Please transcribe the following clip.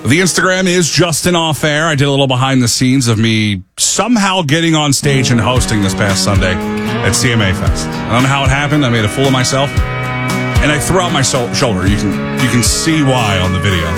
The Instagram is Justin Off Air. I did a little behind the scenes of me somehow getting on stage and hosting this past Sunday at CMA Fest. I don't know how it happened. I made a fool of myself. And I threw out my shoulder. You can see why on the video.